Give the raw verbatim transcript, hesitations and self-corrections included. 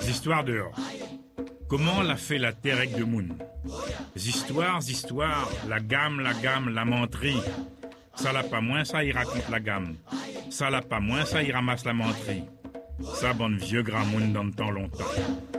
Histoires dehors. Comment l'a fait la terre avec de moon? Histoires, histoires, la gamme, la gamme, la menterie. Ça l'a pas moins, ça il raconte la gamme. Ça l'a pas moins, ça il ramasse la menterie. Ça, bonne vieux grand monde dans le temps longtemps.